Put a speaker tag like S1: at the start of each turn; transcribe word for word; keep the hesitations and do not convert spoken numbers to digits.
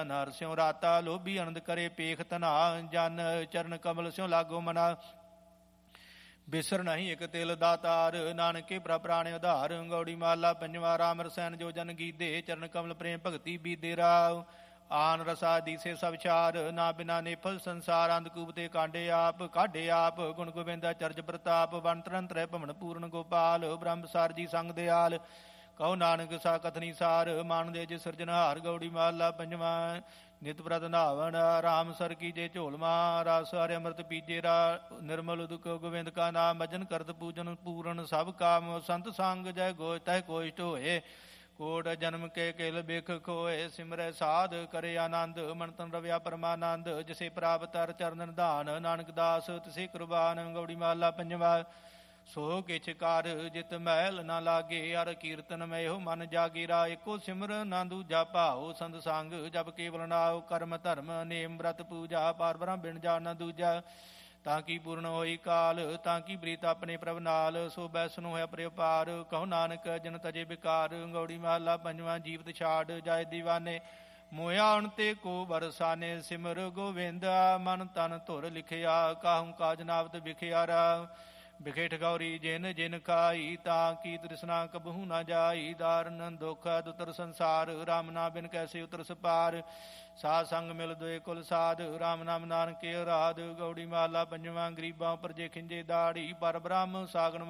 S1: ਨਰ ਸਿਉ ਰਾਤਾ ਲੋਭੀ ਅਨੰਦ ਕਰੇ ਪੇਖ ਤਨਾ ਜਨ ਚਰਨ ਕਮਲ ਸਿਉ ਲਾਗੋ ਮਨਾ ਬਿਸਰ ਨਹੀਂ ਇਕ ਤਿਲ ਦਾਤਾਰ ਨਾਨਕੇ ਪ੍ਰਭ ਪ੍ਰਾਣੇ ਉਧਾਰ ਗੌੜੀ ਮਾਲਾ ਪੰਜਵਾ ਰਾਮ ਰਸੈਨ ਜੋ ਜਨ ਗੀਦੇ ਚਰਨ ਕਮਲ ਪ੍ਰੇਮ ਭਗਤੀ ਬੀਦੇ ਰਾਵ ਆਨ ਰਸਾ ਦੀਸੇ ਸਭ ਚਾਰ ਨਾ ਬਿਨਾ ਨੇਫਲ ਸੰਸਾਰ ਅੰਧਕੂਪ ਤੇ ਕਾਂਡੇ ਆਪ ਕਾਢੇ ਆਪ ਗੁਣ ਗੋਬਿੰਦਾ ਚਰਜ ਪ੍ਰਤਾਪ ਵਨ ਤਰੰਤਰੈ ਭਵਨ ਪੂਰਨ ਗੋਪਾਲ ਬ੍ਰਹਮ ਸਾਰ ਜੀ ਸੰਗ ਦਿਆਲ ਕਹੋ ਨਾਨਕ ਸਾ ਕਥਨੀ ਸਾਰ ਮਾਨ ਦੇ ਜਿ ਸਿਰਜਨਹਾਰ ਗੌੜੀ ਮਾਲਾ ਪੰਜਵਾ ਨਿਤ ਪ੍ਰਤ ਨਾਵਣ ਰਾਮ ਸਰ ਕੀ ਜੇ ਝੋਲਮਾ ਰਸ ਹਰਿ ਅੰਮ੍ਰਿਤ ਪੀਜੇ ਰਾ ਨਿਰਮਲ ਦੁਖ ਗੋਬਿੰਦ ਕਾ ਨਾਮ ਭਜਨ ਕਰਤ ਪੂਜਨ ਪੂਰਨ ਸਭ ਕਾਮ ਸੰਤ ਸੰਗ ਜੈ ਗੋਇ ਤਹਿ ਕੋਇਸ਼ਟ ਹੋਏ ਕੋਟ ਜਨਮ ਕੇ ਕੇਲ ਬਿਖ ਖੋਏ ਸਿਮਰੈ ਸਾਧ ਕਰੇ ਆਨੰਦ ਮਨ ਤਨ ਰਵਿਆ ਪਰਮਾਨੰਦ ਜਿਸੇ ਪ੍ਰਾਪਤ ਹਰ ਚਰਨ ਨਿਧਾਨ ਨਾਨਕ ਦਾਸ ਤਿਸੇ ਕੁਰਬਾਨ ਗੌੜੀ ਮਾਲਾ ਪੰਜਵਾ ਸੋ ਕਿਛ ਕਰ ਜਿਤ ਮਹਿਲ ਨਾ ਲਾਗੇ ਹਰ ਕੀਰਤਨ ਮੈਂ ਇਹੋ ਮਨ ਜਾਗੀਰਾ ਏਕੋ ਸਿਮਰ ਨਾ ਦੂਜਾ ਭਾਉ ਸੰਤ ਸੰਗ ਜਪ ਕੇਵਲ ਨਾਉ ਕਰਮ ਧਰਮ ਨੇਮ ਬ੍ਰਤ ਪੂਜਾ ਪਾਰ ਬ੍ਰਹਮ ਬਿਨ ਜਾਣ ਨਾ ਦੂਜਾ ਤਾਂ ਕੀ ਪੂਰਨ ਹੋਈ ਕਾਲ ਤਾਂ ਕੀ ਪ੍ਰੀਤ ਆਪਣੇ ਪ੍ਰਭ ਨਾਲ ਸੋ ਬੈਸਨੋ ਹੈ ਪ੍ਰੇਪਾਰ ਕਹੋ ਨਾਨਕ ਜਨ ਤਜੇ ਬਿਕਾਰ ਗੌੜੀ ਮਹਲਾ ਪੰਜਵਾਂ ਜੀਵਤ ਛਾੜ ਜਾਏ ਦੀਵਾਨੇ ਮੋਇਆ ਹੁਣ ਤੇ ਕੋ ਬਰਸਾਨੇ ਸਿਮਰ ਗੋਵਿੰਦਾ ਮਨ ਤਨ ਧੁਰ ਲਿਖਿਆ ਕਾਹੂ ਕਾਜ ਨਾਵਤ ਵਿਖਿਆਰਾ ਬਿਖੇ ਠਗੌਰੀ ਜਿਨ ਜਿਨ ਖਾਈ ਤਾਂ ਕੀ ਤ੍ਰਿਸ਼ਨਾ ਕਬਹੂ ਨਾ ਜਾਈ ਦਾਰਨ ਦੁਖ ਦੁਤਰ ਸੰਸਾਰ ਰਾਮ ਨਾਮ ਬਿਨ ਕੈਸੇ ਉਤਰ ਸਪਾਰ ਸਾਧ ਸੰਗ ਮਿਲ ਦੋਏ ਕੁਲ ਸਾਧ ਰਾਮ ਨਾਮ ਨਾਨਕੇ ਰਾਧ ਗੌੜੀ ਮਾਲਾ ਪੰਜਵਾਂ ਗਰੀਬਾਂ ਉੱਪਰ ਜੇ ਖਿੰਜੇ ਦਾੜੀ ਪਰ ਬ੍ਰਹਮ ਸਾਗਣ